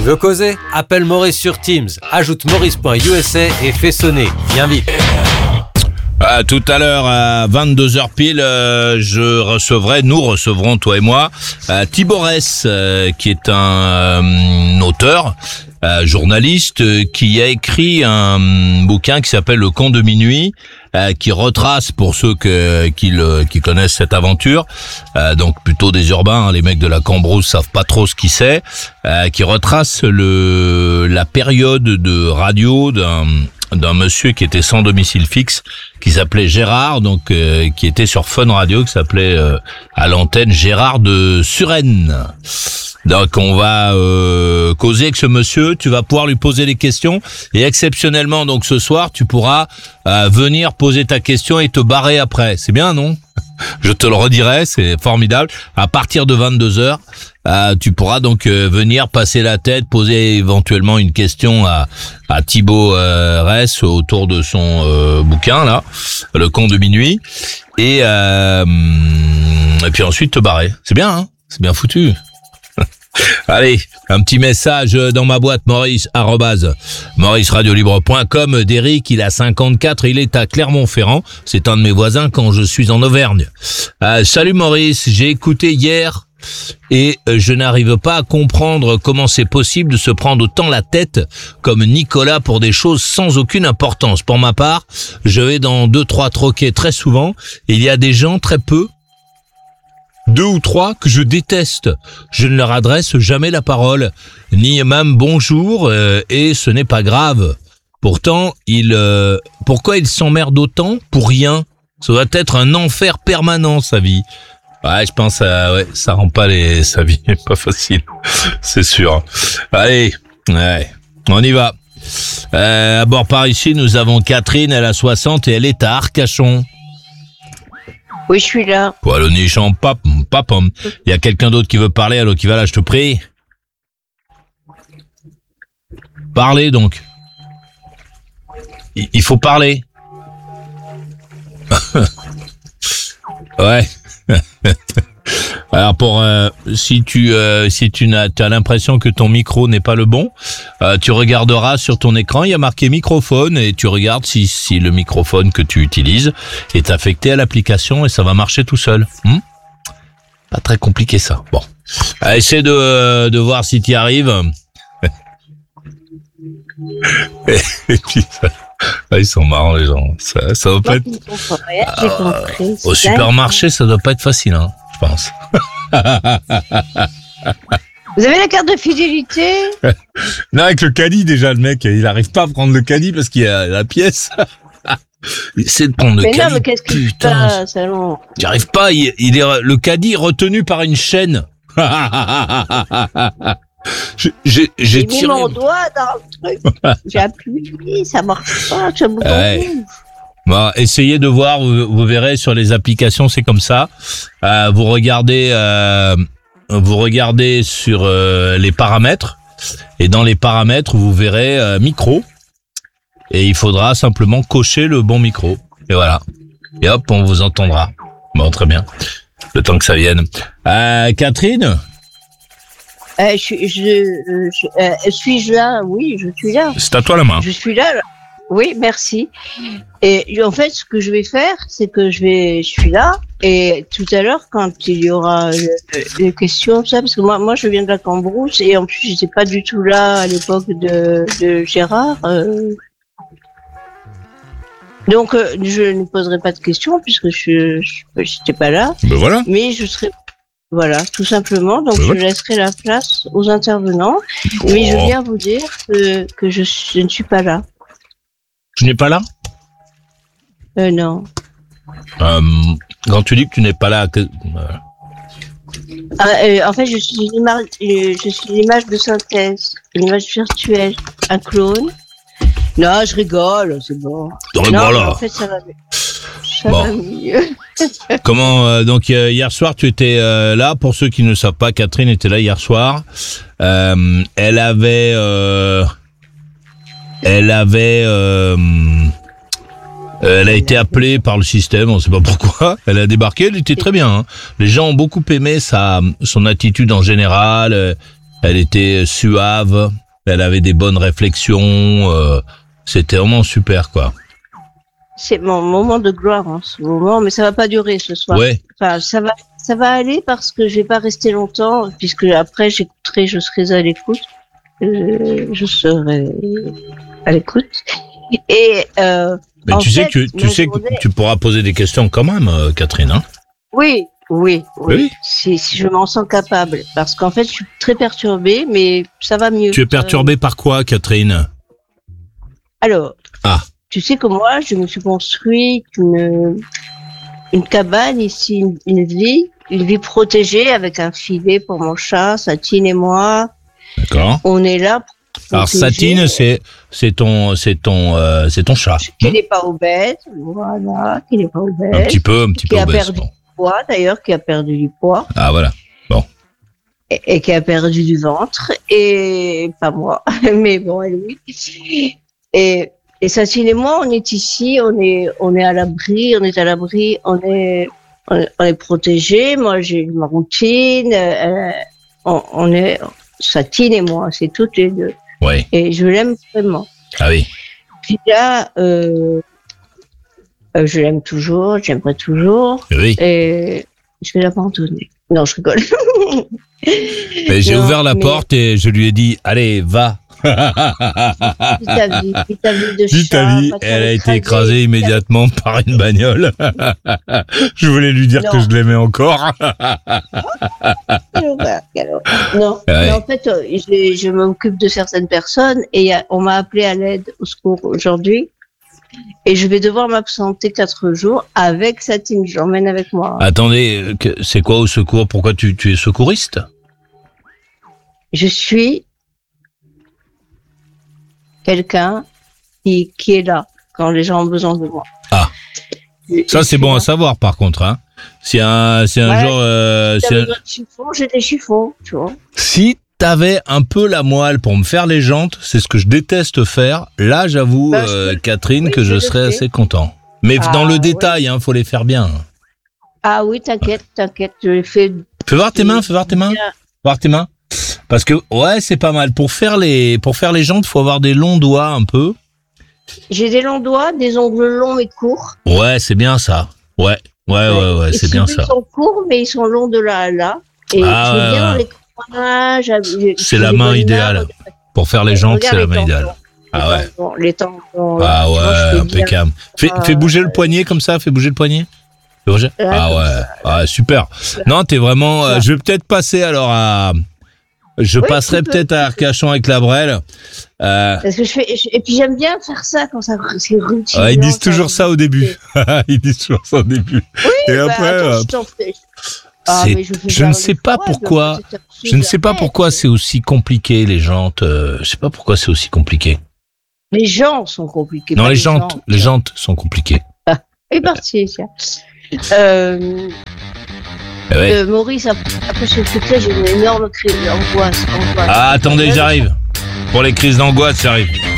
veux causer? Appelle Maurice sur Teams, ajoute maurice.usa et fais sonner. Viens vite. Tout à l'heure à 22h pile, nous recevrons, toi et moi, Thibaut Ress, qui est un auteur, journaliste, qui a écrit un bouquin qui s'appelle Le Conte de minuit, qui retrace, pour ceux qui connaissent cette aventure, donc plutôt des urbains, hein, les mecs de la Cambrousse savent pas trop ce qui c'est, qui retrace la période de radio d'un monsieur qui était sans domicile fixe, qui s'appelait Gérard, donc qui était sur Fun Radio, qui s'appelait à l'antenne Gérard de Suresnes. Donc on va causer avec ce monsieur, tu vas pouvoir lui poser des questions et exceptionnellement donc ce soir tu pourras venir poser ta question et te barrer après. C'est bien, non? Je te le redirai, c'est formidable. À partir de 22h, tu pourras donc venir passer la tête, poser éventuellement une question à Thibaut Ress autour de son bouquin là, Le Conte de minuit, et puis ensuite te barrer. C'est bien, hein? C'est bien foutu. Allez, un petit message dans ma boîte maurice@mauriceradiolibre.com d'Eric, il a 54, il est à Clermont-Ferrand, c'est un de mes voisins quand je suis en Auvergne. Salut Maurice, j'ai écouté hier et je n'arrive pas à comprendre comment c'est possible de se prendre autant la tête comme Nicolas pour des choses sans aucune importance. Pour ma part, je vais dans 2-3 troquets très souvent, il y a des gens très peu, 2 ou 3 que je déteste. Je ne leur adresse jamais la parole, ni même bonjour, et ce n'est pas grave. Pourtant, pourquoi ils s'emmerdent autant pour rien? Ça doit être un enfer permanent, sa vie. Ouais, je pense, ça rend pas sa vie pas facile, c'est sûr. Allez, ouais, on y va. À bord par ici, nous avons Catherine, elle a 60 et elle est à Arcachon. Oui, je suis là. Wallonie-Champ, papam. Il y a quelqu'un d'autre qui veut parler, alors qui va là, je te prie. Parlez donc. Il faut parler. Ouais. Alors si tu as l'impression que ton micro n'est pas le bon, tu regarderas sur ton écran, il y a marqué microphone et tu regardes si le microphone que tu utilises est affecté à l'application et ça va marcher tout seul. Pas très compliqué ça. Bon, essaie de voir si tu y arrives. Et puis ils sont marrants les gens. Ça va pas être. Au supermarché, ça doit pas être facile, hein, je pense. Vous avez la carte de fidélité? Non, avec le caddie déjà, le mec, il arrive pas à prendre le caddie parce qu'il y a la pièce. Il essaie de prendre le caddie. Non, mais qu'est-ce que putain, salon. J'y arrive pas. Le caddie est retenu par une chaîne. J'ai mis mon doigt dans le truc. J'ai appuyé, ça marche pas. Tu as bouton rouge. Bon, essayez de voir, vous verrez sur les applications, c'est comme ça. Vous regardez sur les paramètres et dans les paramètres, vous verrez micro et il faudra simplement cocher le bon micro. Et voilà. Et hop, on vous entendra. Bon, très bien. Le temps que ça vienne. Catherine? Suis-je là? Oui, je suis là. C'est à toi la main. Je suis là. Oui, merci. Et en fait, ce que je vais faire, c'est que je suis là. Et tout à l'heure, quand il y aura des questions, ça, parce que moi, je viens de la Cambrousse et en plus, j'étais pas du tout là à l'époque de Gérard. Donc, je ne poserai pas de questions puisque je n'étais pas là. Ben voilà. Mais je serai. Voilà, tout simplement. Donc, je laisserai la place aux intervenants. Oh. Mais je viens vous dire que je ne suis pas là. Tu n'es pas là? Non. Quand tu dis que tu n'es pas là, en fait, je suis l'image de synthèse, une image virtuelle, un clone. Non, je rigole, c'est bon. Non, en fait, ça va mieux. Ça va mieux. Comment donc hier soir tu étais là, pour ceux qui ne savent pas, Catherine était là hier soir. Elle a été appelée par le système, on sait pas pourquoi. Elle a débarqué, elle était très bien. Hein. Les gens ont beaucoup aimé son attitude en général. Elle était suave. Elle avait des bonnes réflexions. C'était vraiment super, quoi. C'est mon moment de gloire en ce moment, mais ça va pas durer ce soir. Ouais. Enfin, ça va aller parce que je vais pas rester longtemps, puisque après j'écouterai, je serai à l'écoute. Je serai à l'écoute. Et Mais tu sais que tu pourras poser des questions quand même, Catherine. Hein? Oui. Si je m'en sens capable, parce qu'en fait je suis très perturbée, mais ça va mieux. Tu es perturbée par quoi, Catherine? Alors, tu sais que moi je me suis construit une cabane ici, une vie protégée avec un filet pour mon chat, Satine et moi. D'accord. On est là pour alors Satine, c'est ton chat. Qui n'est pas obèse, voilà, qui n'est pas obèse. Un petit peu qui obèse. A perdu du poids, d'ailleurs, qui a perdu du poids. Ah voilà, bon. Et qui a perdu du ventre, et pas moi, mais bon, elle oui. Et Satine et moi, on est ici, on est à l'abri, on est protégés. Moi, j'ai ma routine, on est Satine et moi, c'est toutes les deux. Oui. Et je l'aime vraiment. Ah oui. Puis là, je l'aime toujours, j'aimerais toujours. Oui. Et je vais l'abandonner. Non, je rigole. Mais j'ai ouvert la porte et je lui ai dit, allez, va. Vis ta vie de Vis chat. ta vie. Elle a été écrasée immédiatement par une bagnole. Je voulais lui dire que je l'aimais encore. Non, mais en fait, je m'occupe de certaines personnes et on m'a appelé à l'aide au secours aujourd'hui. Et je vais devoir m'absenter 4 jours avec Satine. Je l'emmène avec moi. Attendez, c'est quoi au secours? Pourquoi tu es secouriste? Je suis quelqu'un qui est là quand les gens ont besoin de moi. Ah, ça c'est bon à savoir par contre. Hein. Si un jour... j'ai des chiffons, tu vois. Si t'avais un peu la moelle pour me faire les jantes, c'est ce que je déteste faire. Là, j'avoue, Catherine, que je serais assez content. Mais dans le détail, faut les faire bien. Ah oui, t'inquiète, je les fais. Fais voir tes mains. Parce que, c'est pas mal. Pour faire les jantes, faut avoir des longs doigts un peu. J'ai des longs doigts, des ongles longs et courts. Ouais, c'est bien ça. Ouais, c'est bien ça. Ils sont courts, mais ils sont longs de là à là. Et je veux bien dans les c'est la main idéale. Pour faire les jantes, c'est la main idéale. Ah ouais. Les temps. Ah ouais, impeccable. Fais bouger le poignet comme ça, fais bouger le poignet. Ah ouais, super. Non, t'es vraiment... je vais peut-être passer alors à... Je passerai peut-être à Arcachon avec la Brel. Parce que et puis j'aime bien faire ça quand ça c'est routine. Ils disent toujours ça au début. Ils disent toujours ça au début. Oui, et après... Je ne sais pas pourquoi. Je ne sais pas pourquoi c'est aussi compliqué les jantes. Je sais pas pourquoi c'est aussi compliqué. Les gens sont compliqués. Non, les jantes sont compliquées. Et parti, tiens. Maurice, après ce truc-là, j'ai une énorme crise d'angoisse. Ah, attendez, j'arrive. Pour les crises d'angoisse, j'arrive.